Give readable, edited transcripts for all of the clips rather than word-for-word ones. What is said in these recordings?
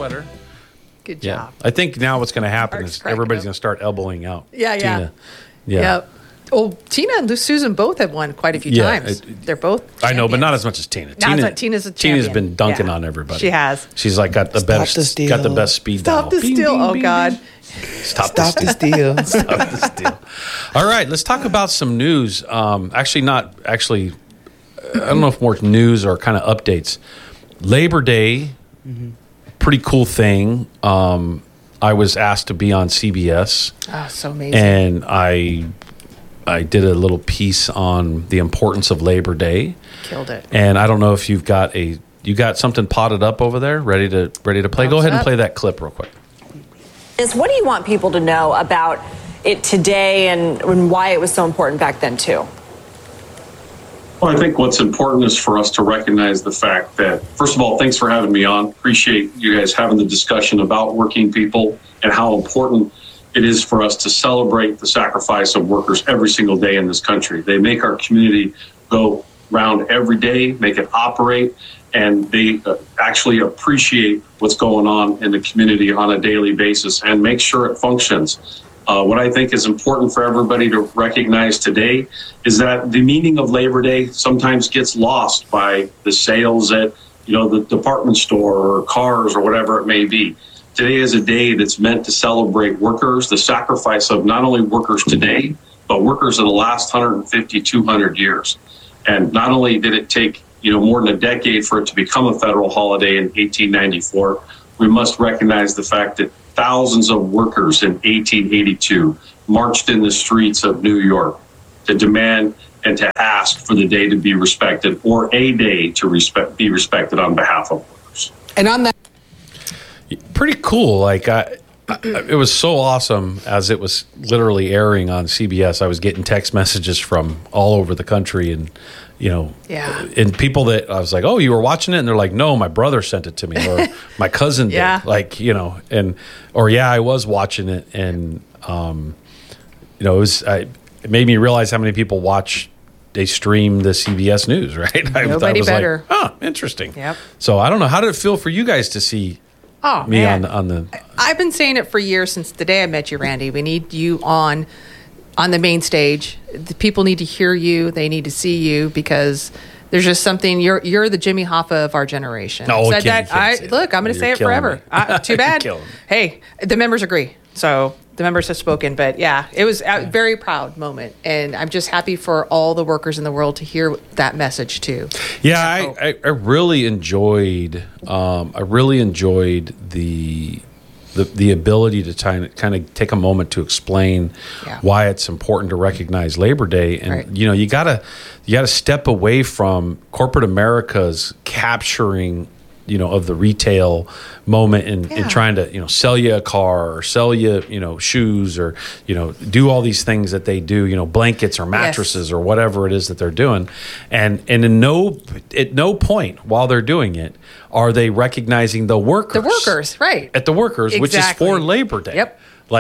sweater. Good Yeah. job. I think now what's going to happen Art's is cracking everybody's up. going to start elbowing out. Yeah, yeah. Tina. Yeah. Yep. Oh, Tina and Susan both have won quite a few Yeah, times. They're both. I know, but not champions. as much as Tina. Tina's a Tina's champion. been dunking Yeah. on everybody. She has. She's like got the the best speed Stop dial. the Bing, steal. bing, Oh, bing, God. bing. Stop Stop the steal. Stop the steal. All right, let's talk about some news. I don't know if more news or kind of updates. Labor Day, pretty cool thing. I was asked to be on CBS. Oh, so amazing. And I did a little piece on the importance of Labor Day. Killed it. And I don't know if you got something potted up over there, ready to play. Go ahead and play that clip real quick. What do you want people to know about it today and why it was so important back then too? Well, I think what's important is for us to recognize the fact that, first of all, thanks for having me on. Appreciate you guys having the discussion about working people and how important it is for us to celebrate the sacrifice of workers every single day in this country. They make our community go round every day, make it operate, and they actually appreciate what's going on in the community on a daily basis and make sure it functions. What I think is important for everybody to recognize today is that the meaning of Labor Day sometimes gets lost by the sales at, the department store or cars or whatever it may be. Today is a day that's meant to celebrate workers, the sacrifice of not only workers today, but workers in the last 150, 200 years. And not only did it take, more than a decade for it to become a federal holiday in 1894, we must recognize the fact that thousands of workers in 1882 marched in the streets of New York to demand and to ask for the day to be respected, or a day to be respected on behalf of workers. And on that, Pretty cool. Like it was so awesome as it was literally airing on CBS. I was getting text messages from all over the country, and and people that I was like, "Oh, you were watching it?" And they're like, "No, my brother sent it to me, or my cousin did." Yeah. Like I was watching it, and it made me realize how many people watch. They stream the CBS News, right? Nobody better. Like, interesting. Yep. So I don't know. How did it feel for you guys to see me man. on the? I've been saying it for years since the day I met you, Randy. We need you on the main stage. The people need to hear you. They need to see you because there's just something. You're the Jimmy Hoffa of our generation. No, Said you can't say look, that. I'm going to say You're it forever. killing me. Too bad. You're killing me. Hey, the members agree. So the members have spoken. But yeah, it was a very proud moment, and I'm just happy for all the workers in the world to hear that message too. Yeah, I really enjoyed. I really enjoyed the ability to kind of take a moment to explain why it's important to recognize Labor Day, and Right. you gotta step away from corporate America's capturing of the retail moment and trying to sell you a car or sell you shoes or do all these things that they do, blankets or mattresses or whatever it is that they're doing, and at no point while they're doing it are they recognizing the workers Right. at the workers, which is for Labor Day. Yep.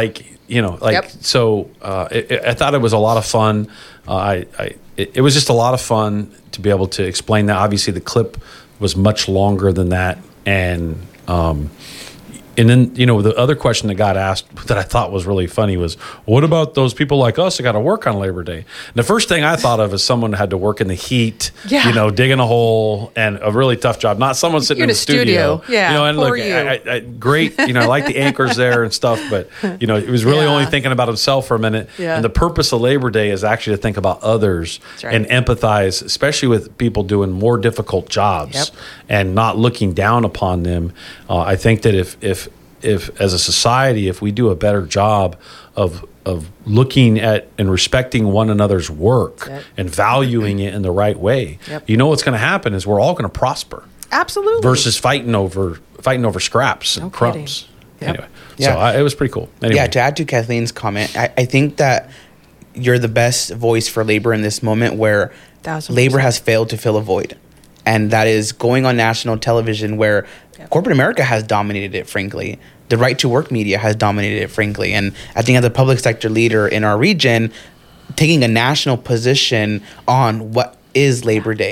So I thought it was a lot of fun. It was just a lot of fun to be able to explain that. Obviously, the clip was much longer than that, and then the other question that got asked that I thought was really funny was, what about those people like us that got to work on Labor Day? And the first thing I thought of is someone had to work in the heat, digging a hole, and a really tough job. Not someone sitting You're in the studio. Yeah, and poor look, you. great. I like the anchors there and stuff, but he was really only thinking about himself for a minute. Yeah. And the purpose of Labor Day is actually to think about others and empathize, especially with people doing more difficult jobs and not looking down upon them. I think that if as a society, if we do a better job of looking at and respecting one another's work and valuing it in the right way, what's going to happen is we're all going to prosper. Absolutely. Versus fighting over scraps and crumbs. Anyway, so it was pretty cool. Anyway. Yeah, to add to Kathleen's comment, I think that you're the best voice for labor in this moment where 1000%. labor has failed to fill a void. And that is going on national television where corporate America has dominated it, frankly. The right to work media has dominated it, frankly. And I think as a public sector leader in our region, taking a national position on what is Labor Day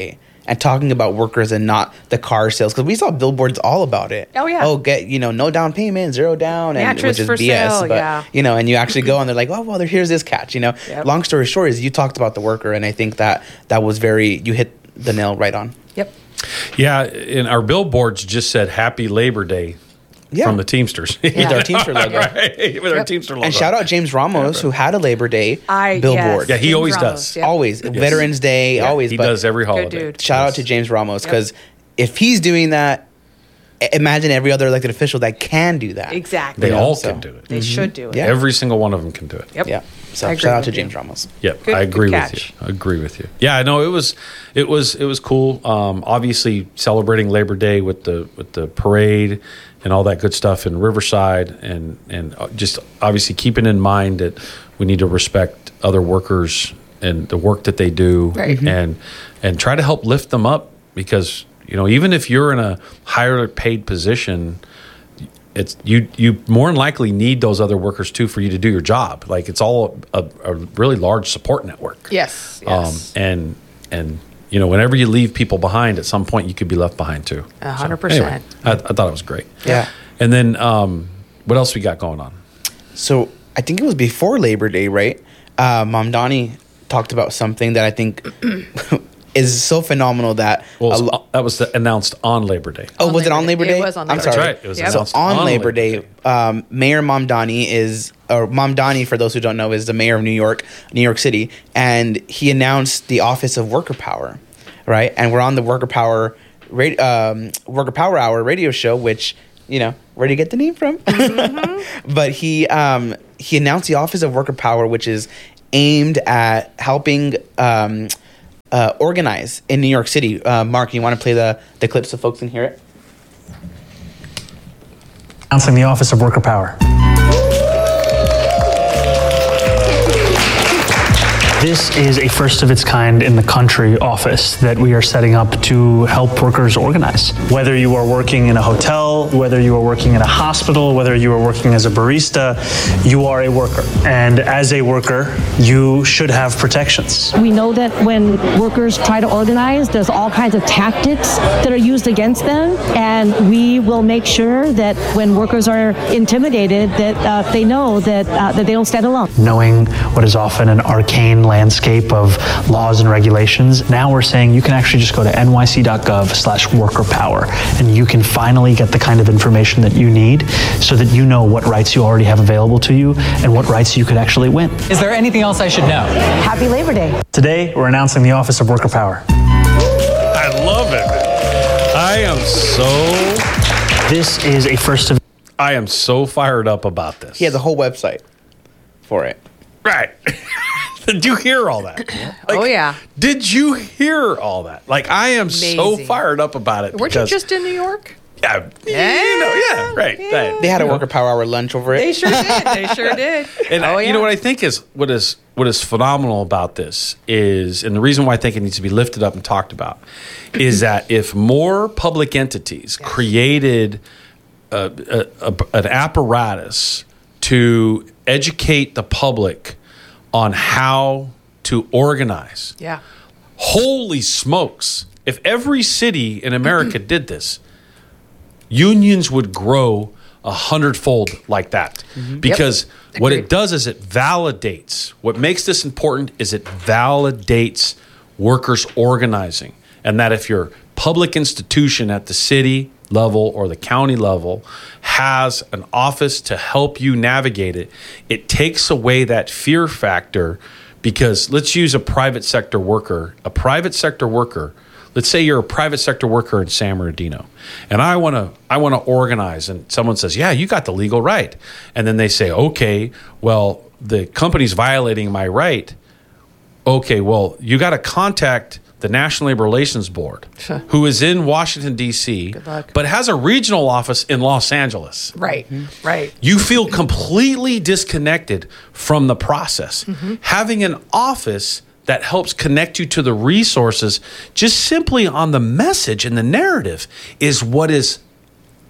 and talking about workers and not the car sales, because we saw billboards all about it. Oh, yeah. Oh, get, no down payment, 0 down, and Mattress which is for BS. sale, But yeah. and you actually go and they're like, oh well, here's this catch. Yep. Long story short is you talked about the worker, and I think that was you hit the nail right on. Yep. Yeah, and our billboards just said Happy Labor Day from the Teamsters. With our Teamster logo. Right, with our Yep. Teamster logo. And shout out James Ramos, who had a Labor Day billboard. Yes, Yeah, he James always Ramos, does. yep. Always. Veterans Day, always. He but does every holiday. dude. shout out to James Ramos, because if he's doing that, imagine every other elected official that can do that. Exactly. They all so- can do it. They should do it. Yeah. Every single one of them can do it. Yep. Yeah. So I agree shout out with to you. James Ramos. Yep, Good- I agree good with catch. you. I agree with you. Yeah, I know it was cool. Obviously, celebrating Labor Day with the parade and all that good stuff in Riverside, and just obviously keeping in mind that we need to respect other workers and the work that they do, Right. and try to help lift them up, because even if you're in a higher paid position, it's you more than likely need those other workers too for you to do your job. Like, it's all a really large support network. Yes. And whenever you leave people behind, at some point you could be left behind too. 100%. Anyway, I thought it was great. Yeah. And then what else we got going on? So I think it was before Labor Day, right? Mom Donnie talked about something that I think is so phenomenal that That was announced on Labor Day. Oh, was it on Labor Day? It was on I'm Labor sorry. Day. That's right. It was Yep. announced So on on Labor Day, Mayor Mom Donnie, for those who don't know, is the mayor of New York City, and he announced the Office of Worker Power, right? And we're on the Worker Power Hour radio show, which where do you get the name from? Mm-hmm. But he announced the Office of Worker Power, which is aimed at helping organize in New York City. Mark, you want to play the clip so folks can hear it? Announcing the Office of Worker Power. This is a first of its kind in the country office that we are setting up to help workers organize. Whether you are working in a hotel, whether you are working in a hospital, whether you are working as a barista, you are a worker. And as a worker, you should have protections. We know that when workers try to organize, there's all kinds of tactics that are used against them, and we will make sure that when workers are intimidated, that they know that they don't stand alone. Knowing what is often an arcane landscape of laws and regulations, now we're saying you can actually just go to nyc.gov/workerpower, and you can finally get the kind of information that you need so that you know what rights you already have available to you and what rights you could actually win. Is there anything else I should know? Happy Labor Day. Today, we're announcing the Office of Worker Power. I love it, man. This is a first of... I am so fired up about this. He has a whole website for it. Right. Did you hear all that? Oh, yeah. Did you hear all that? Like, I am so Amazing. fired up about it. Weren't you because- just in New York? Yeah. Right. Yeah. They had a Worker Power Hour lunch over it. They sure did. They sure did. And oh, yeah. you know what I think is what is phenomenal about this is, and the reason why I think it needs to be lifted up and talked about, is that if more public entities created an apparatus to educate the public on how to organize, Yeah. holy smokes! If every city in America did this, unions would grow 100-fold like that. Because what it Agreed. does is it validates. What makes this important is it validates workers organizing. And that if your public institution at the city level or the county level has an office to help you navigate it, it takes away that fear factor. Because let's use a private sector worker. A private sector worker, let's say you're a private sector worker in San Bernardino, and I want to organize, and someone says, "Yeah, you got the legal right," and then they say, "Okay, well, the company's violating my right." Okay, well, you got to contact the National Labor Relations Board, who is in Washington D.C., Good luck. but has a regional office in Los Angeles. Right. Right. You feel completely disconnected from the process. Having an office that helps connect you to the resources just simply on the message and the narrative is what is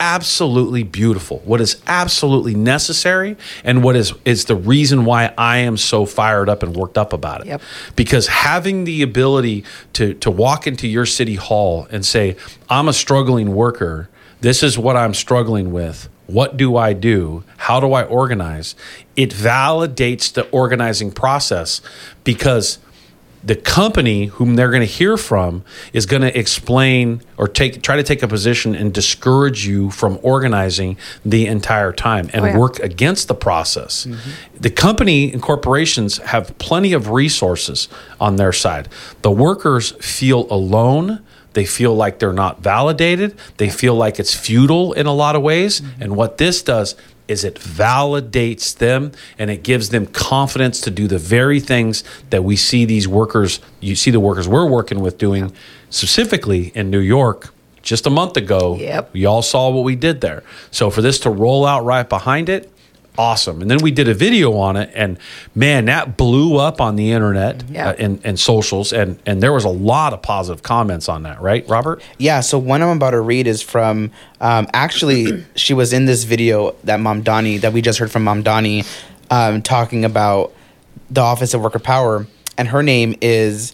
absolutely beautiful, what is absolutely necessary, and what is the reason why I am so fired up and worked up about it. Yep. Because having the ability to walk into your city hall and say, I'm a struggling worker, this is what I'm struggling with, what do I do, how do I organize, it validates the organizing process, because the company whom they're going to hear from is going to explain or try to take a position and discourage you from organizing the entire time and work against the process. The company and corporations have plenty of resources on their side. The workers feel alone. They feel like they're not validated. They feel like it's futile in a lot of ways. And what this does is it validates them, and it gives them confidence to do the very things that we see these workers, you see the workers we're working with doing, specifically in New York just a month ago. Yep. We all saw what we did there. So for this to roll out right behind it, awesome. And then we did a video on it, and man, that blew up on the internet and socials, and there was a lot of positive comments on that, right, Robert? Yeah, so one I'm about to read is from, actually, she was in this video that Mamdani, that we just heard from Mamdani, talking about the Office of Worker Power, and her name is...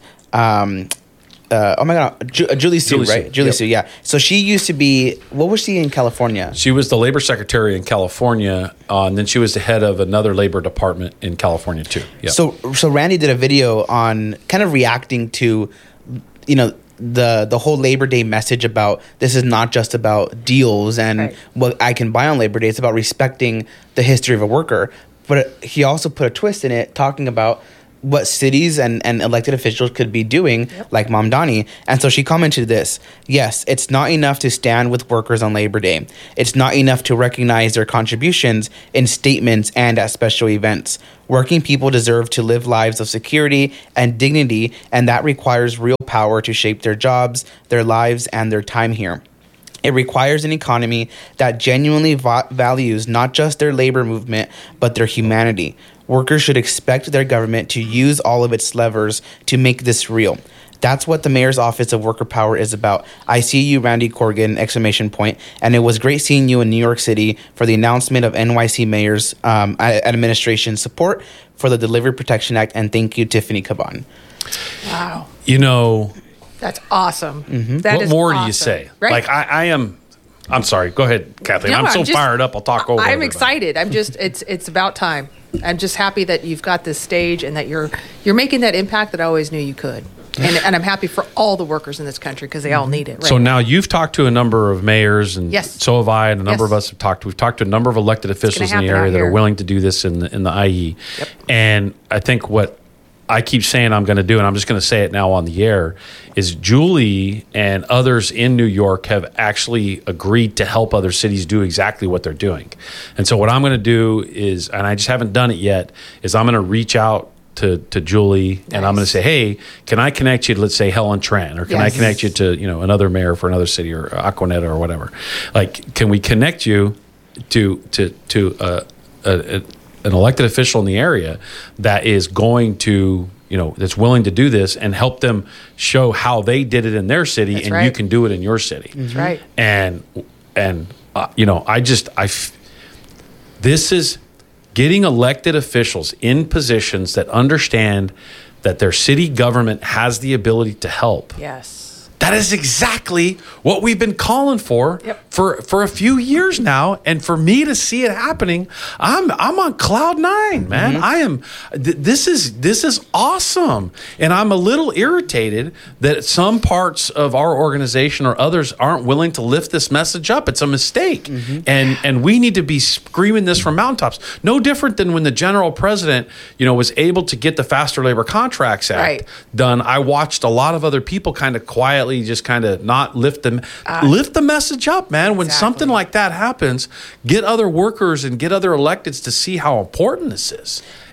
oh my God, Julie Sue, right? Julie Sue, yeah. So she used to be, what was she in California? She was the labor secretary in California, and then she was the head of another labor department in California too. Yep. So Randy did a video on kind of reacting to, the whole Labor Day message about this is not just about deals and what I can buy on Labor Day. It's about respecting the history of a worker. But he also put a twist in it, talking about what cities and elected officials could be doing, like Mamdani. And so she commented this: yes, it's not enough to stand with workers on Labor Day. It's not enough to recognize their contributions in statements and at special events. Working people deserve to live lives of security and dignity, and that requires real power to shape their jobs, their lives, and their time here. It requires an economy that genuinely values not just their labor movement, but their humanity. Workers should expect their government to use all of its levers to make this real. That's what the Mayor's Office of Worker Power is about. I see you, Randy Corrigan, ! And it was great seeing you in New York City for the announcement of NYC Mayor's administration support for the Delivery Protection Act. And thank you, Tiffany Caban. Wow. That's awesome. Mm-hmm. What more do you say? Right? Like I'm sorry. Go ahead, Kathleen. I'm so fired up. I'll talk over. I'm excited. I'm just. It's about time. I'm just happy that you've got this stage and that you're making that impact that I always knew you could. And I'm happy for all the workers in this country because they all need it. Right? So now you've talked to a number of mayors, and so have I, and a number of us have talked. We've talked to a number of elected officials in the area that are willing to do this in the IE. Yep. And I think what I keep saying I'm going to do, and I'm just going to say it now on the air, is Julie and others in New York have actually agreed to help other cities do exactly what they're doing. And so what I'm going to do is, and I just haven't done it yet, is I'm going to reach out to Julie, and I'm going to say, hey, can I connect you to, let's say, Helen Trent, or can I connect you to another mayor for another city, or Aquanetta or whatever? Like, can we connect you to an elected official in the area that is going to, that's willing to do this and help them show how they did it in their city, you can do it in your city. That's right. And this is getting elected officials in positions that understand that their city government has the ability to help. Yes. That is exactly what we've been calling for for a few years now, and for me to see it happening, I'm on cloud nine, man. Mm-hmm. I am. This is awesome, and I'm a little irritated that some parts of our organization or others aren't willing to lift this message up. It's a mistake, and we need to be screaming this from mountaintops. No different than when the general president, was able to get the Faster Labor Contracts Act done. I watched a lot of other people kind of quietly just kind of not lift the message up, man. When something like that happens, get other workers and get other electeds to see how important this is.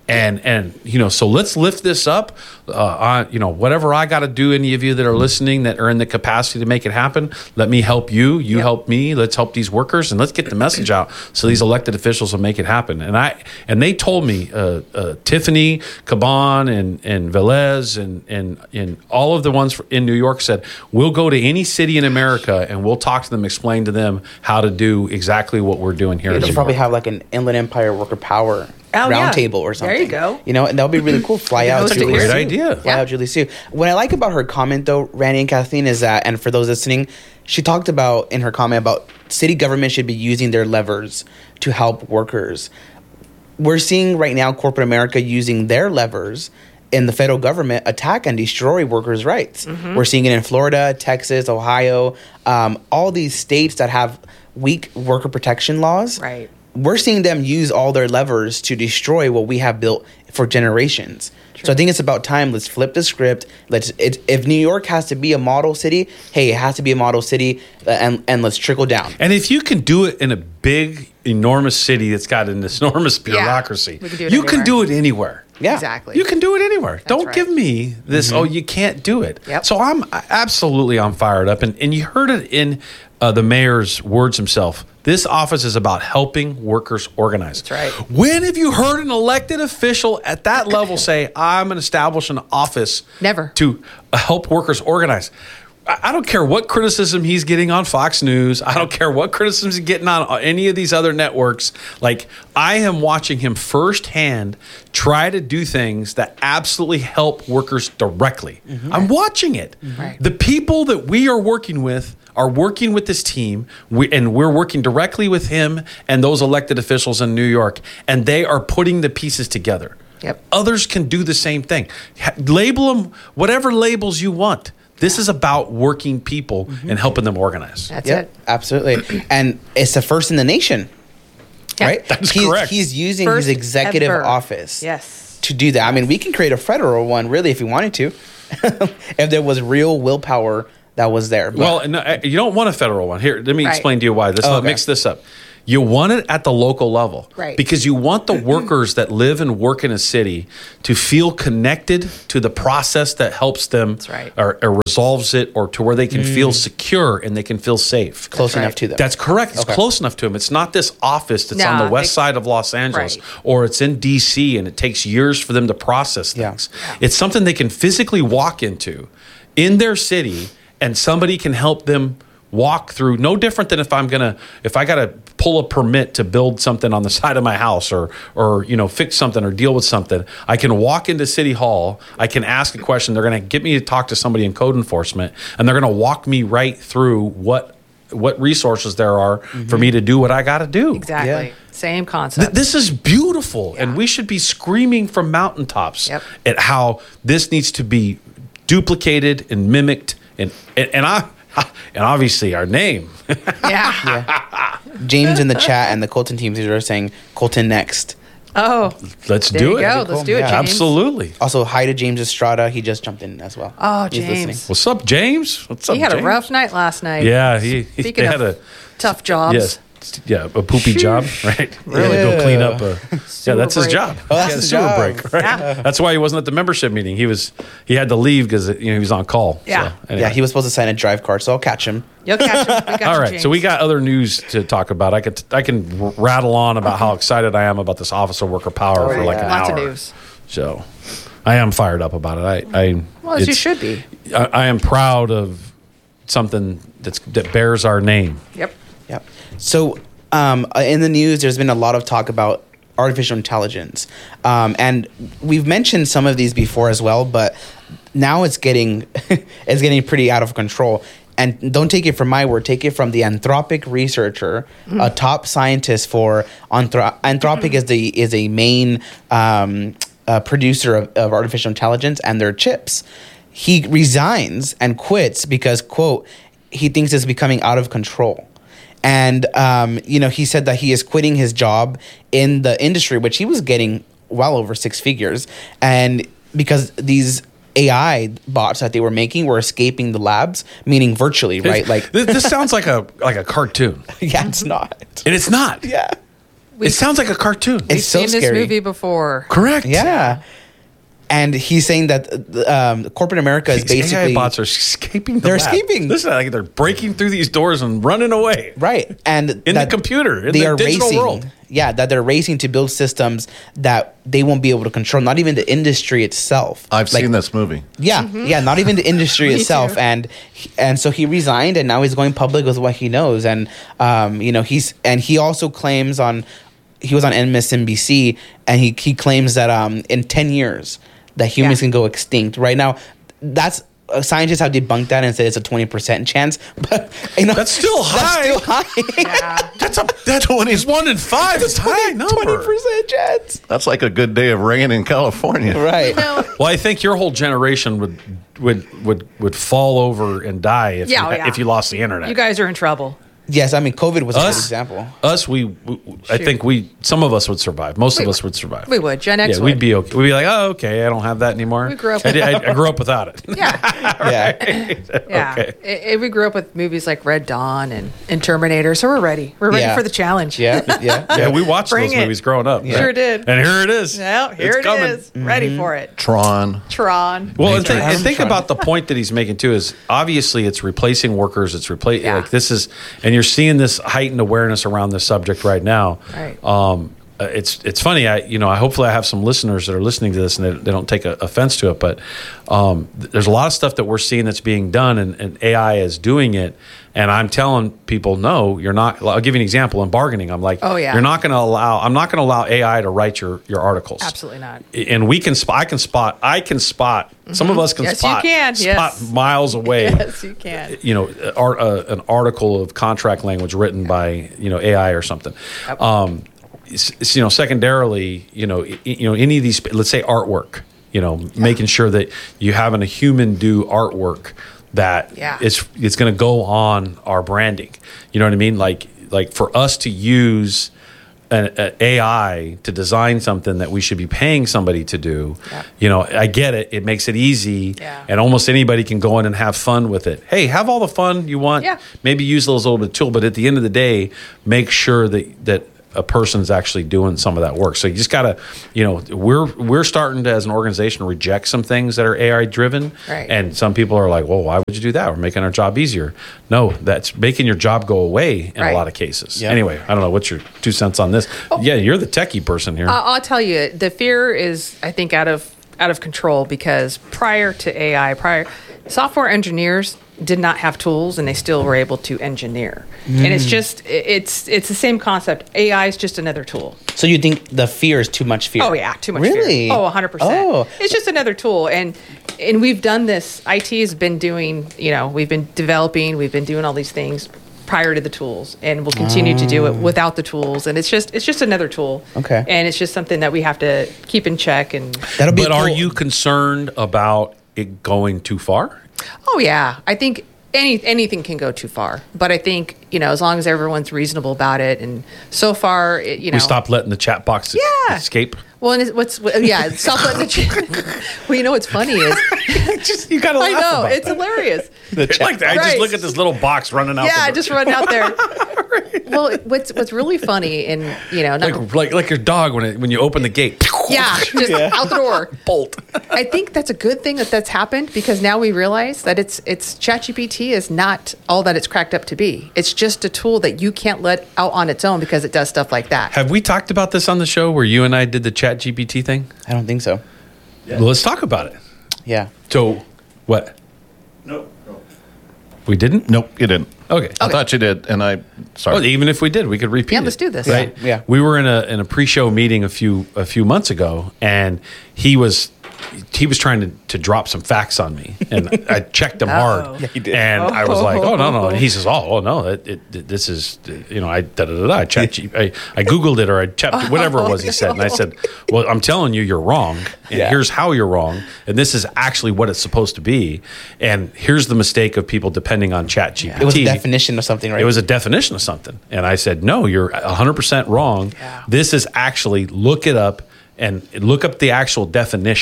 And so let's lift this up. Whatever I got to do, any of you that are listening that are in the capacity to make it happen, let me help you. You help me. Let's help these workers, and let's get the message out so these elected officials will make it happen. And they told me, Tiffany Caban and Velez and all of the ones in New York said, we'll go to any city in America and we'll talk to them, explain to them how to do exactly what we're doing here. You should probably have like an Inland Empire Worker Power roundtable or something. There you go. And that would be really cool. Fly out That's a great idea. Fly out Julie Sue. What I like about her comment, though, Randy and Kathleen, is that, and for those listening, she talked about in her comment about city government should be using their levers to help workers. We're seeing right now corporate America using their levers in the federal government attack and destroy workers' rights. Mm-hmm. We're seeing it in Florida, Texas, Ohio, all these states that have weak worker protection laws. Right. We're seeing them use all their levers to destroy what we have built for generations. True. So I think it's about time. Let's flip the script. If New York has to be a model city, hey, it has to be a model city, and let's trickle down. And if you can do it in a big, enormous city that's got an enormous bureaucracy, you can do it anywhere. Yeah, exactly. You can do it anywhere. That's Don't right. give me this. Oh, you can't do it. Yep. So I'm fired up, and you heard it in the mayor's words himself. This office is about helping workers organize. That's right. When have you heard an elected official at that level say, "I'm going to establish an office Never. to help workers organize"? I don't care what criticism he's getting on Fox News. I don't care what criticisms he's getting on any of these other networks. Like, I am watching him firsthand try to do things that absolutely help workers directly. Mm-hmm. I'm watching it. Right. The people that we are working with are working with this team, and we're working directly with him and those elected officials in New York, and they are putting the pieces together. Yep. Others can do the same thing. Label them whatever labels you want. This is about working people and helping them organize. That's it. Absolutely. And it's the first in the nation, right? That's correct. He's using First his executive ever. office Yes. to do that. I mean, we can create a federal one, really, if we wanted to, if there was real willpower that was there. But, Well, no, you don't want a federal one. Here, let me Right. explain to you why. Let's not mix this up. You want it at the local level. Right. Because you want the workers that live and work in a city to feel connected to the process that helps them right. or resolves it, or to where they can feel secure and they can feel safe. close right. enough to them. That's correct. It's close enough to them. It's not this office that's on the west side of Los Angeles, Right. or it's in D.C. and it takes years for them to process things. It's something they can physically walk into in their city, and somebody can help them walk through. No different than if I got to pull a permit to build something on the side of my house, or fix something or deal with something. I can walk into City Hall. I can ask a question. They're going to get me to talk to somebody in code enforcement, and they're going to walk me right through what resources there are for me to do what I got to do. Exactly. Yeah. Same concept. This is beautiful, and we should be screaming from mountaintops at how this needs to be duplicated and mimicked, and obviously our name. James in the chat and the Colton teams are saying Colton next. Oh, Let's there do you it. go. Let's do it, James. Absolutely. Also, hi to James Estrada. He just jumped in as well. Oh, He's James. listening. What's up, James? What's up, He had James? a rough night last night. Yeah, he Speaking had of a tough jobs. yes. Yeah, a poopy job, right? Really go clean up. That's his break. job. Oh, that's Yeah, his sewer job. break, right? Yeah. That's why he wasn't at the membership meeting. He had to leave because he was on call. Yeah. So, anyway. Yeah, he was supposed to sign a drive card, so I'll catch him. You'll catch him. We got All you, right, James. so we got other news to talk about. I can rattle on about how excited I am about this Office of Worker Power for like an Lots hour. of news. So I am fired up about it. Well, as you should be. I am proud of something that bears our name. Yep. Yep. So in the news, there's been a lot of talk about artificial intelligence. And we've mentioned some of these before as well, but now it's getting pretty out of control. And don't take it from my word, take it from the Anthropic researcher, a top scientist for Anthropic is a main producer of artificial intelligence and their chips. He resigns and quits because, quote, he thinks it's becoming out of control. And, he said that he is quitting his job in the industry, which he was getting well over six figures. And because these AI bots that they were making were escaping the labs, meaning virtually, right? Like this sounds like a cartoon. yeah, it's not. And it's not. Yeah. It sounds like a cartoon. It's so seen this scary. movie before. Correct. Yeah. And he's saying that corporate America is These basically AI bots are escaping. They're escaping. Listen, like they're breaking through these doors and running away. right, and In the computer, in the digital racing. world. Yeah, that they're racing to build systems that they won't be able to control. Not even the industry itself. I've seen this movie. Yeah, yeah, not even the industry Me itself, too. and so he resigned, and now he's going public with what he knows, and he also claims he was on MSNBC, and he claims that in 10 years that humans can go extinct. Right now, scientists have debunked that and said it's a 20% chance, but That's still high. That's still high. Yeah. That's 1 in 5. It's a high number. 20% chance. That's like a good day of rain in California. Right. Well, I think your whole generation would fall over and die if you lost the internet. You guys are in trouble. Yes, I mean COVID was a good Us, example. I think some of us would survive. Most of us would survive. We would. Gen X Yeah, would. we'd be okay. We'd be like, oh, okay, I don't have that anymore. We grew up I grew up without it. Yeah. Yeah. Yeah. Okay. We grew up with movies like Red Dawn and Terminator, so we're ready. We're ready Yeah. for the challenge. Yeah. Yeah. Yeah, we watched Bring those it. movies growing up. Sure did. And here it is. Well, here It's it coming. is. Ready for it. Tron. Tron. Well, and Major think Tron. about the point that he's making too. Is obviously it's replacing workers. It's Yeah. like this is, and you're seeing this heightened awareness around this subject right now. Right. It's funny. I hopefully I have some listeners that are listening to this and they don't take offense to it. But there's a lot of stuff that we're seeing that's being done, and AI is doing it. And I'm telling people, no, you're not. I'll give you an example. In bargaining, I'm like, Oh, yeah. you're not going to allow. I'm not going to allow AI to write your articles. Absolutely not. And we can spot. I can spot. Some of us can Yes, you spot. can. Spot Yes. miles away. Yes, you can. An article of contract language written by AI or something. Secondarily, any of these, let's say artwork. Making sure that you having a human do artwork that it's going to go on our branding. You know what I mean? Like for us to use an AI to design something that we should be paying somebody to do. Yeah. I get it. It makes it easy, and almost anybody can go in and have fun with it. Hey, have all the fun you want. Yeah. Maybe use those little bit of tool, but at the end of the day, make sure that a person's actually doing some of that work. So you just gotta, we're starting to, as an organization, reject some things that are AI driven. Right. And some people are like, well, why would you do that? We're making our job easier. No, that's making your job go away in a lot of cases. Yeah. Anyway, I don't know. What's your 2 cents on this? Yeah, you're the techie person here. I'll tell you, the fear is, I think, out of control because prior to AI, software engineers did not have tools and they still were able to engineer. And it's the same concept. AI is just another tool. So you think the fear is too much fear? Oh yeah, too much Really? fear. Oh, 100%. Oh. It's just another tool. And we've done this. IT has been doing, we've been developing, we've been doing all these things prior to the tools, and we'll continue to do it without the tools. And it's just another tool. Okay. And it's just something that we have to keep in check. And That'll be But cool. are you concerned about it going too far? oh yeah, I think anything can go too far. But I think, as long as everyone's reasonable about it, and so far, We stopped letting the chat box escape. Well, and stop letting the well, what's funny is You gotta I laugh know about it's that. hilarious. Like that. I just Right. look at this little box running out. Yeah, the door. just run out there. Well, what's really funny, and not like your dog when you open the gate. just out the door. Bolt. I think that's a good thing that's happened because now we realize that it's ChatGPT is not all that it's cracked up to be. It's just a tool that you can't let out on its own because it does stuff like that. Have we talked about this on the show where you and I did the Chat GPT thing? I don't think so. Well, let's talk about it. Yeah. So, what? No. We didn't? Nope, you didn't. Okay. I thought you did, and sorry. Well, even if we did, we could repeat it. Yeah, let's do this. Right? Yeah. We were in a pre-show meeting a few months ago, and he was trying to drop some facts on me, and I checked him hard. Yeah, he did. And I was like, "Oh no!" And he says, "Oh no, this is I I googled it or I checked whatever it was he said, and I said, "Well, I'm telling you, you're wrong. And here's how you're wrong, and this is actually what it's supposed to be, and here's the mistake of people depending on ChatGPT." It was a definition of something, right? It was a definition of something. And I said, no, you're 100% wrong. Yeah. This is actually, look it up and look up the actual definition.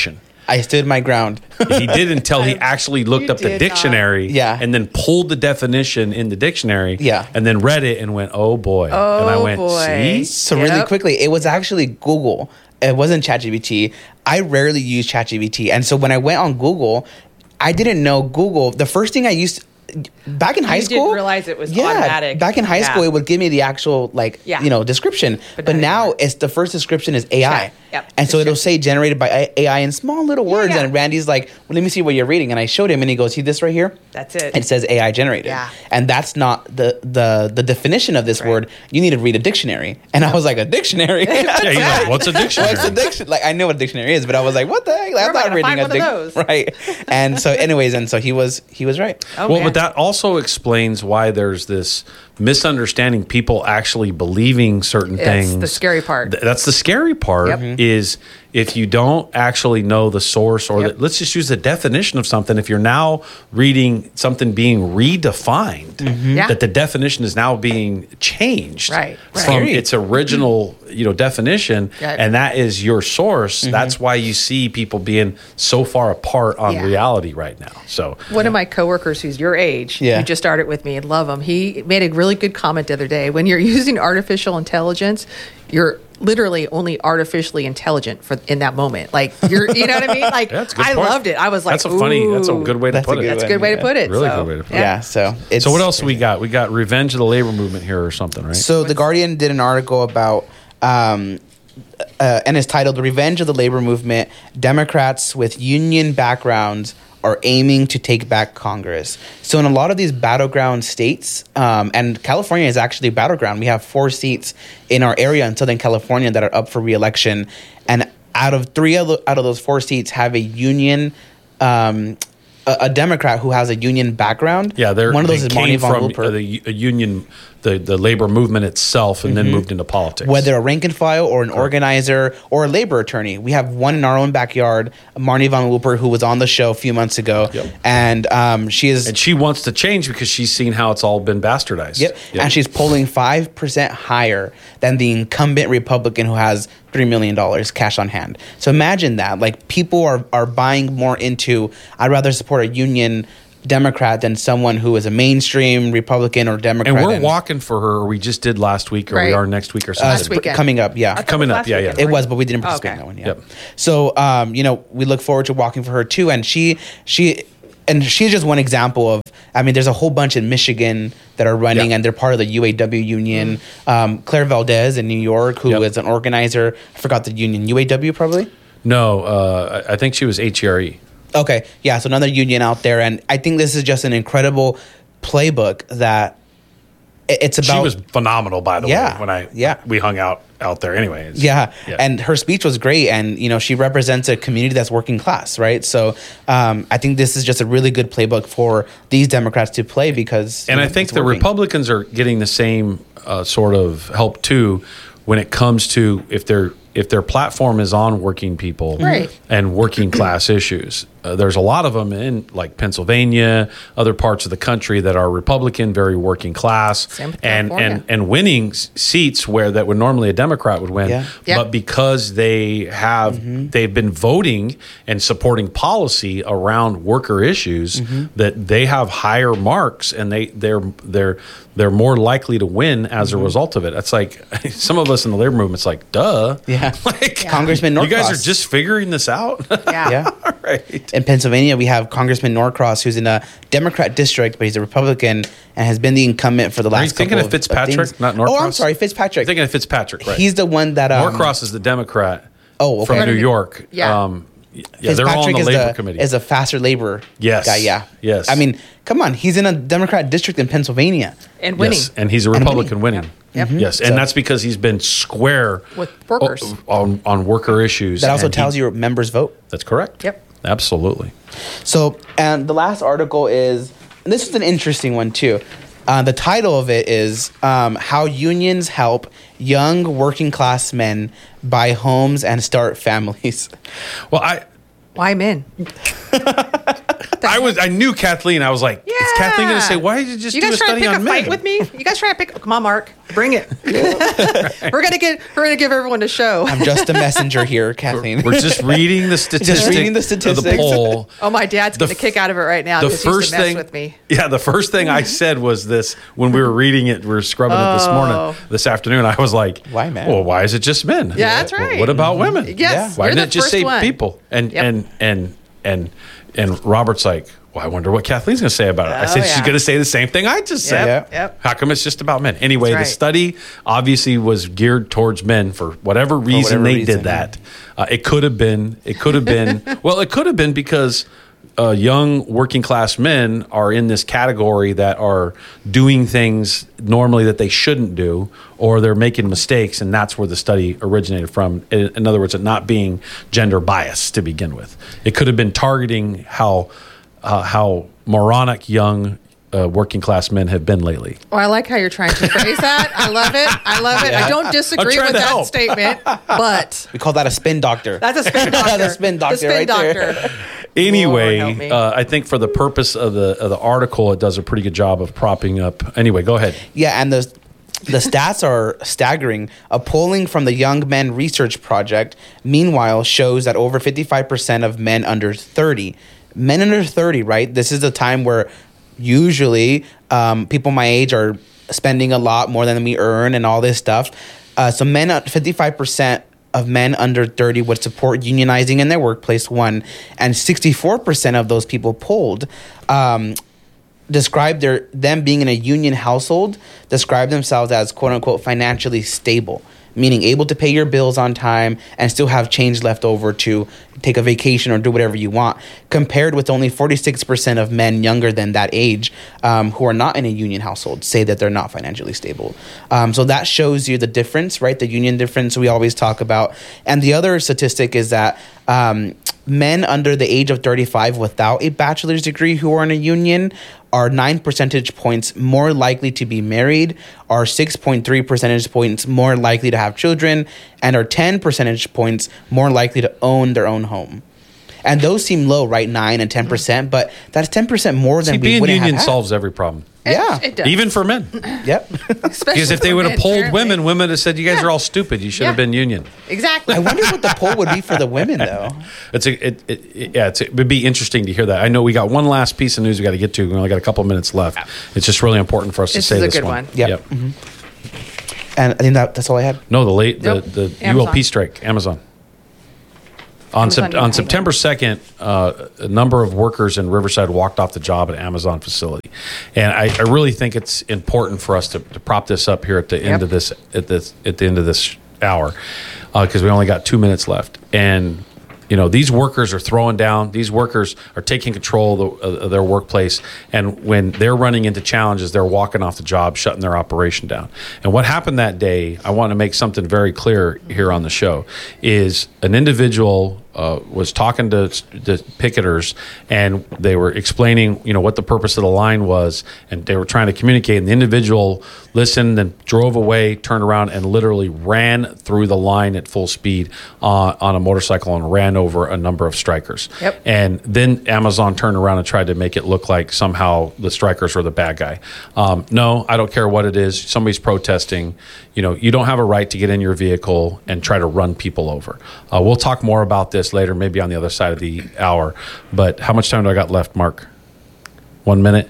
I stood my ground. He did until he actually looked You up the did dictionary, Yeah. and then pulled the definition in the dictionary, Yeah. and then read it and went, "Oh boy!" and I went, boy. "See." So really Yep. quickly, it was actually Google. It wasn't ChatGPT. I rarely use ChatGPT, and so when I went on Google, I didn't know Google. The first thing I used back in high You school, didn't realize it was automatic. Back in high Yeah. school, it would give me the actual description. But But not now anymore. it's the first description is AI. Chat. Yep. And so It's it'll chat. say generated by AI in small little words. Yeah. And Randy's like, well, let me see what you're reading. And I showed him, and he goes, see this right here? That's it. It says AI generated. Yeah. And that's not the definition of this Right. word. You need to read a dictionary. And I was like, a dictionary? Yeah, he's like, "What's a dictionary?" What's a dictionary? Like, I know what a dictionary is, but I was like, what the heck? Where I'm am I not gonna reading find a one of those? Right. And so anyways, and so he was right. Oh, Well, man. but that also explains why there's this misunderstanding. People actually believing certain That's things. the scary part. That's the scary part. Yep. Is if you don't actually know the source, or Yep. let's just use the definition of something. If you're now reading something being redefined, Yeah. that the definition is now being changed Right, right. from Scary. its original, definition, Yeah. and that is your source. That's why you see people being so far apart on Yeah. reality right now. So One of my coworkers who's your age, Yeah. who just started with me and love him, he made a really good comment the other day. When you're using artificial intelligence, you're literally only artificially intelligent in that moment. Like you know what I mean? Like Yeah, that's a good I point. loved it. I was like, that's a good way to That's put a it. good That's a one, good way to yeah. put it. Really So, good way to put it. Yeah. So it's So what else we got? We got Revenge of the Labor Movement here or something, right? So the Guardian did an article about, and it's titled "Revenge of the Labor Movement: Democrats with Union Backgrounds Are Aiming to Take Back Congress." So in a lot of these battleground states, and California is actually a battleground. We have 4 seats in our area in Southern California that are up for re-election, and out of those 4 seats have a union. A Democrat who has a union background. Yeah, one of those they is Marnie came von from Looper. a union, the labor movement itself, and then moved into politics. Whether a rank and file or an organizer or a labor attorney. We have one in our own backyard, Marnie von Looper, who was on the show a few months ago. Yep. And she is... and she wants to change because she's seen how it's all been bastardized. Yep. And she's polling 5% higher than the incumbent Republican who has $3 million cash on hand. So imagine that. Like, people are buying more into, I'd rather support a union Democrat than someone who is a mainstream Republican or Democrat. And we're walking for her, or we just did last week, or we Right. are next week or something. Last weekend. coming up, yeah. Coming up, yeah, yeah. It was, but we didn't participate Okay. in that one. Yeah. Yep. So, we look forward to walking for her too. And she's just one example of. I mean, there's a whole bunch in Michigan that are running, Yeah. and they're part of the UAW union. Claire Valdez in New York, who Yep. is an organizer. I forgot the union. UAW probably. No, I think she was HERE. Okay, yeah. So another union out there, and I think this is just an incredible playbook that it's about. She was phenomenal, by the Yeah, way. yeah. We hung out there anyways. Yeah. And her speech was great, and she represents a community that's working class, right? So I think this is just a really good playbook for these Democrats to play because. And I think it's the working. Republicans are getting the same sort of help too, when it comes to if their platform is on working people Right. and working class issues. There's a lot of them in like Pennsylvania, other parts of the country that are Republican, very working class, Same with and California. and winning seats where that would normally a Democrat would win. Yeah. Yeah. But because they've been voting and supporting policy around worker issues, that they have higher marks and they're more likely to win as a result of it. That's like some of us in the labor movement's like, duh. Yeah. Like, Congressman Norcross. you guys are just figuring this out? Yeah. Yeah. All right. In Pennsylvania, we have Congressman Norcross, who's in a Democrat district, but he's a Republican and has been the incumbent for the last. Are you thinking couple of Fitzpatrick, things. not Norcross? Oh, I'm sorry, Fitzpatrick. You're thinking of Fitzpatrick, right? He's the one that. Norcross is the Democrat Oh, okay. from New York. Yeah. Yeah, they're all on the is labor the- committee. Is a faster labor Yes. guy. Yeah. Yes. I mean, come on. He's in a Democrat district in Pennsylvania. And winning. Yes, and he's a Republican winning. Yep. Yes, and So- that's because he's been square With workers. on worker issues. That also and tells you members vote. That's correct. Yep. Absolutely. So, and the last article is, and this is an interesting one too. The title of it is How Unions Help Young Working Class Men Buy Homes and Start Families. Well, Why men? the heck? I knew Kathleen. I was like, is Kathleen going to say, why did you just do a study on men? You guys trying to pick a fight with me? You guys trying to pick? Come on, Mark, bring it. We're gonna give everyone a show. I'm just a messenger here, Kathleen. We're just reading the statistics. Of the poll. Oh, my dad's getting a kick out of it right now. The because he used first to mess thing with me. Yeah, the first thing I said was this when we were reading it. We were scrubbing it this afternoon. I was like, why men? Well, why is it just men? Yeah, that's right. What about women? Yes. Why You're didn't it the just first say one. people? And Robert's like, well, I wonder what Kathleen's going to say about it. I said, she's going to say the same thing I just said. Yep. How come it's just about men? Anyway, That's right. The study obviously was geared towards men for whatever reason did that. It could have been, well, it could have been because young working class men are in this category that are doing things normally that they shouldn't do, or they're making mistakes, and that's where the study originated from. In other words, it not being gender biased to begin with. It could have been targeting how moronic young working class men have been lately. Oh, I like how you're trying to phrase that. I love it. I don't disagree with that statement, but we call that a spin doctor. That's a spin doctor. The spin doctor right there. Anyway, I think for the purpose of the article, it does a pretty good job of propping up. Anyway, go ahead. Yeah, and the stats are staggering. A polling from the Young Men Research Project, meanwhile, shows that over 55% of men under 30, right? This is the time where usually people my age are spending a lot more than we earn and all this stuff. So 55% of men under 30 would support unionizing in their workplace, and 64% of those people polled describe them being in a union household, describe themselves as quote-unquote financially stable, meaning able to pay your bills on time and still have change left over to take a vacation or do whatever you want, compared with only 46% of men younger than that age who are not in a union household say that they're not financially stable. So that shows you the difference, right? The union difference we always talk about. And the other statistic is that men under the age of 35 without a bachelor's degree who are in a union are 9 percentage points more likely to be married, are 6.3 percentage points more likely to have children, and are 10 percentage points more likely to own their own home. And those seem low, right? 9 and 10%, but that's 10% more than we would have. Being union solves every problem. Yeah. It does. Even for men. Yep. Because if they would have polled women would have said, you guys are all stupid. You should have been union. Exactly. I wonder what the poll would be for the women, though. It would be interesting to hear that. I know we got one last piece of news we got to get to. We only got a couple minutes left. It's just really important for us to say this one. This is a good one. Yep. And I think that's all I had. No, the ULP strike, Amazon. On September 2nd, a number of workers in Riverside walked off the job at Amazon facility, and I really think it's important for us to prop this up here at the end of this at the end of this hour, because we only got 2 minutes left. And these workers are throwing down. These workers are taking control of their workplace, and when they're running into challenges, they're walking off the job, shutting their operation down. And what happened that day, I want to make something very clear here on the show, is an individual was talking to picketers, and they were explaining, what the purpose of the line was, and they were trying to communicate. And the individual listened, then drove away, turned around, and literally ran through the line at full speed on a motorcycle and ran over a number of strikers. Yep. And then Amazon turned around and tried to make it look like somehow the strikers were the bad guy. No, I don't care what it is. Somebody's protesting. You don't have a right to get in your vehicle and try to run people over. We'll talk more about this later, maybe on the other side of the hour. But how much time do I got left, Mark? 1 minute.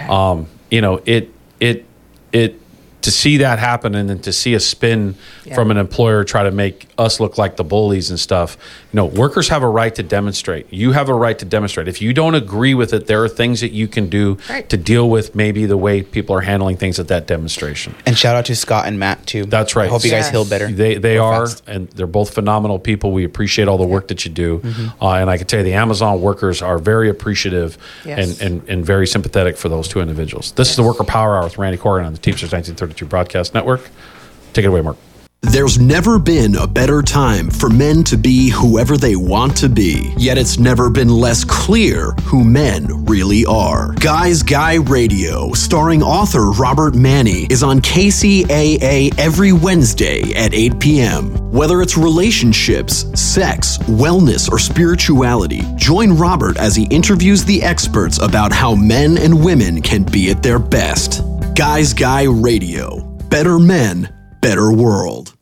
Okay. It to see that happen, and then to see a spin from an employer try to make us look like the bullies and stuff. Workers have a right to demonstrate. You have a right to demonstrate. If you don't agree with it, there are things that you can do to deal with maybe the way people are handling things at that demonstration. And shout out to Scott and Matt too. That's right. I hope you guys heal better. They are, fast. and they're both phenomenal people. We appreciate all the work that you do. And I can tell you the Amazon workers are very appreciative and very sympathetic for those two individuals. This is the Worker Power Hour with Randy Corrigan on the Teamsters 1932 Broadcast Network. Take it away, Mark. There's never been a better time for men to be whoever they want to be, yet it's never been less clear who men really are. Guys Guy Radio, starring author Robert Manni, is on KCAA every Wednesday at 8 p.m. Whether it's relationships, sex, wellness, or spirituality, join Robert as he interviews the experts about how men and women can be at their best. Guys Guy Radio. Better men, better world.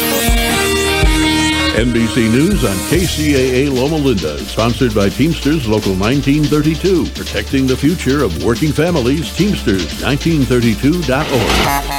NBC News on KCAA Loma Linda, sponsored by Teamsters Local 1932, protecting the future of working families. Teamsters1932.org.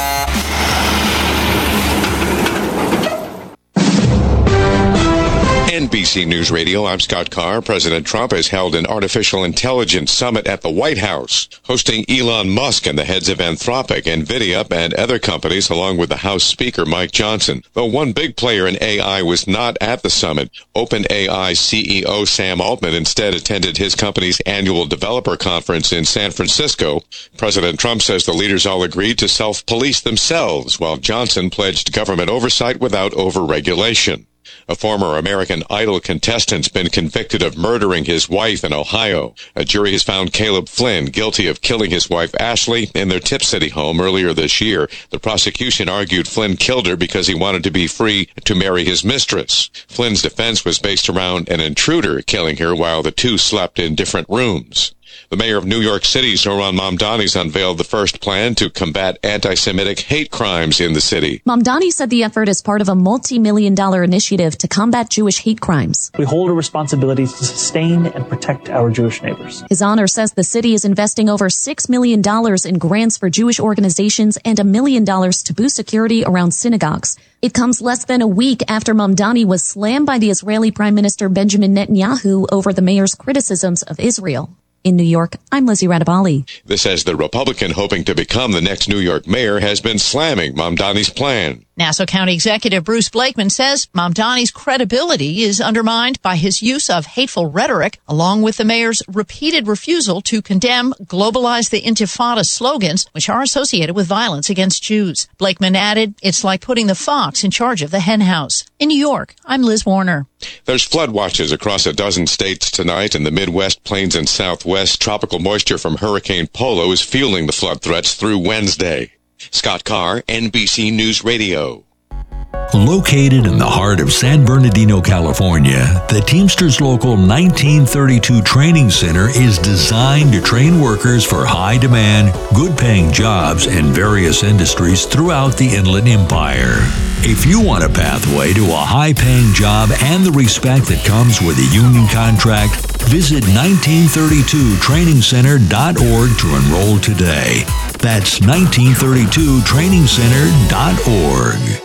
NBC News Radio, I'm Scott Carr. President Trump has held an artificial intelligence summit at the White House, hosting Elon Musk and the heads of Anthropic, NVIDIA, and other companies, along with the House Speaker, Mike Johnson. Though one big player in AI was not at the summit, OpenAI CEO Sam Altman instead attended his company's annual developer conference in San Francisco. President Trump says the leaders all agreed to self-police themselves, while Johnson pledged government oversight without over-regulation. A former American Idol contestant's been convicted of murdering his wife in Ohio. A jury has found Caleb Flynn guilty of killing his wife Ashley in their Tip City home earlier this year. The prosecution argued Flynn killed her because he wanted to be free to marry his mistress. Flynn's defense was based around an intruder killing her while the two slept in different rooms. The mayor of New York City, Zohran Mamdani, has unveiled the first plan to combat anti-Semitic hate crimes in the city. Mamdani said the effort is part of a multi-million-dollar initiative to combat Jewish hate crimes. We hold a responsibility to sustain and protect our Jewish neighbors. His honor says the city is investing over $6 million in grants for Jewish organizations and $1 million to boost security around synagogues. It comes less than a week after Mamdani was slammed by the Israeli Prime Minister Benjamin Netanyahu over the mayor's criticisms of Israel. In New York, I'm Lizzie Radabali. This as the Republican hoping to become the next New York mayor has been slamming Mamdani's plan. Nassau County Executive Bruce Blakeman says Mamdani's credibility is undermined by his use of hateful rhetoric, along with the mayor's repeated refusal to condemn Globalize the Intifada slogans, which are associated with violence against Jews. Blakeman added, it's like putting the fox in charge of the henhouse. In New York, I'm Liz Warner. There's flood watches across a dozen states tonight. In the Midwest, Plains, and Southwest, tropical moisture from Hurricane Polo is fueling the flood threats through Wednesday. Scott Carr, NBC News Radio. Located in the heart of San Bernardino, California, the Teamsters Local 1932 Training Center is designed to train workers for high-demand, good-paying jobs in various industries throughout the Inland Empire. If you want a pathway to a high-paying job and the respect that comes with a union contract, visit 1932trainingcenter.org to enroll today. That's 1932trainingcenter.org.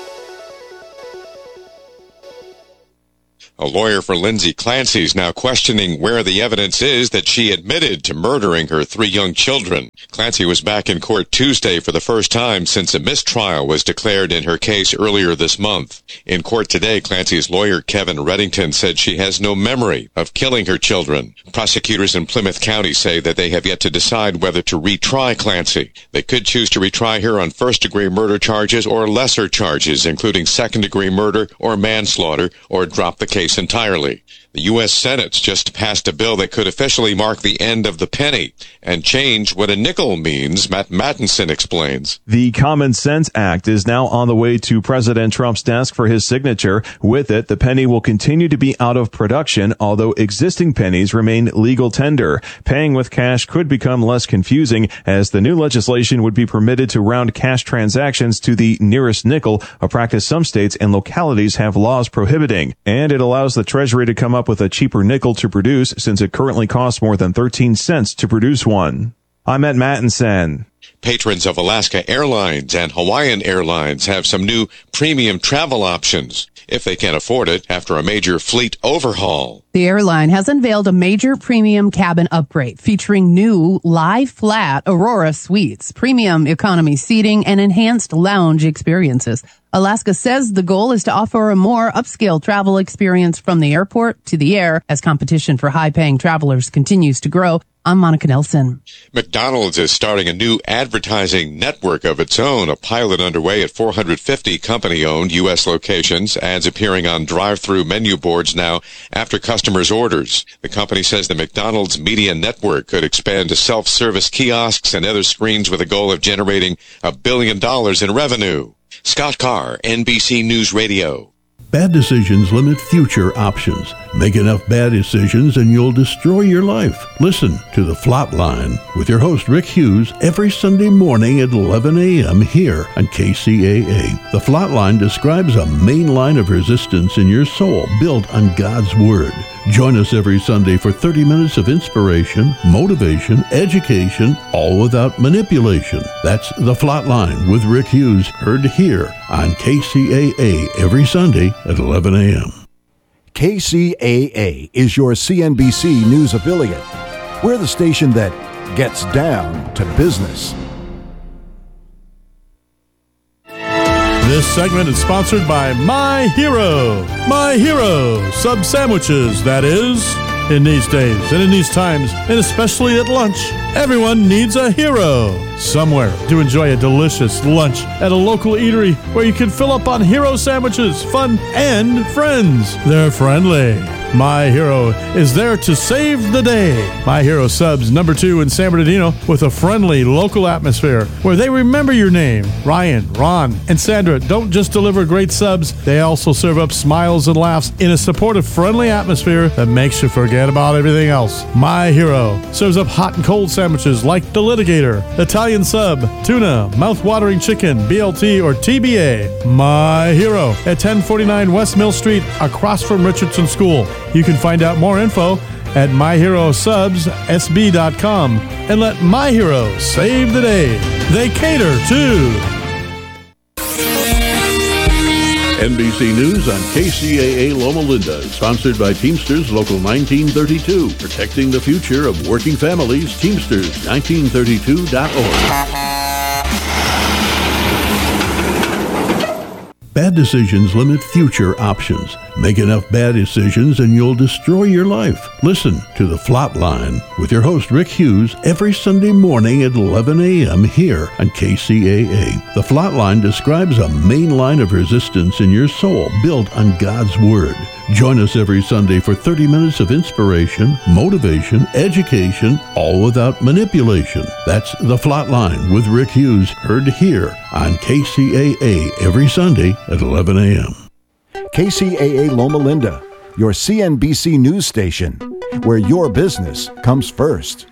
A lawyer for Lindsay Clancy is now questioning where the evidence is that she admitted to murdering her 3 young children. Clancy was back in court Tuesday for the first time since a mistrial was declared in her case earlier this month. In court today, Clancy's lawyer, Kevin Reddington, said she has no memory of killing her children. Prosecutors in Plymouth County say that they have yet to decide whether to retry Clancy. They could choose to retry her on first-degree murder charges or lesser charges, including second-degree murder or manslaughter, or drop the case entirely. The U.S. Senate's just passed a bill that could officially mark the end of the penny and change what a nickel means, Matt Mattinson explains. The Common Sense Act is now on the way to President Trump's desk for his signature. With it, the penny will continue to be out of production, although existing pennies remain legal tender. Paying with cash could become less confusing, as the new legislation would be permitted to round cash transactions to the nearest nickel, a practice some states and localities have laws prohibiting. And it allows the Treasury to come up with a cheaper nickel to produce, since it currently costs more than 13 cents to produce one. I'm Matt Mattinson. Patrons of Alaska Airlines and Hawaiian Airlines have some new premium travel options, if they can afford it, after a major fleet overhaul. The airline has unveiled a major premium cabin upgrade featuring new lie-flat Aurora suites, premium economy seating, and enhanced lounge experiences. Alaska says the goal is to offer a more upscale travel experience from the airport to the air as competition for high-paying travelers continues to grow. I'm Monica Nelson. McDonald's is starting a new advertising network of its own, a pilot underway at 450 company-owned U.S. locations, ads appearing on drive-through menu boards now after customers' orders. The company says the McDonald's media network could expand to self-service kiosks and other screens with a goal of generating $1 billion in revenue. Scott Carr, NBC News Radio. Bad decisions limit future options. Make enough bad decisions and you'll destroy your life. Listen to The Flatline with your host Rick Hughes every Sunday morning at 11 a.m. here on KCAA. The Flatline describes a main line of resistance in your soul built on God's Word. Join us every Sunday for 30 minutes of inspiration, motivation, education, all without manipulation. That's The Flatline with Rick Hughes, heard here on KCAA every Sunday at 11 a.m. KCAA is your CNBC News affiliate. We're the station that gets down to business. This segment is sponsored by My Hero. My Hero sub sandwiches, that is. In these days and in these times, and especially at lunch, everyone needs a hero. Somewhere to enjoy a delicious lunch at a local eatery where you can fill up on hero sandwiches, fun, and friends. They're friendly. My Hero is there to save the day. My Hero subs number 2 in San Bernardino with a friendly local atmosphere where they remember your name. Ryan, Ron, and Sandra don't just deliver great subs, they also serve up smiles and laughs in a supportive, friendly atmosphere that makes you forget about everything else. My Hero serves up hot and cold sandwiches like the Litigator, Italian sub, tuna, mouth-watering chicken, BLT, or TBA. My Hero at 1049 West Mill Street across from Richardson School. You can find out more info at myherosubssb.com and let My Hero save the day. They cater too. NBC News on KCAA Loma Linda, sponsored by Teamsters Local 1932, protecting the future of working families. Teamsters1932.org. Bad decisions limit future options. Make enough bad decisions and you'll destroy your life. Listen to The Flatline with your host Rick Hughes every Sunday morning at 11 a.m. here on KCAA. The Flatline describes a main line of resistance in your soul built on God's Word. Join us every Sunday for 30 minutes of inspiration, motivation, education, all without manipulation. That's The Flatline with Rick Hughes, heard here on KCAA every Sunday at 11 a.m. KCAA Loma Linda, your CNBC News station, where your business comes first.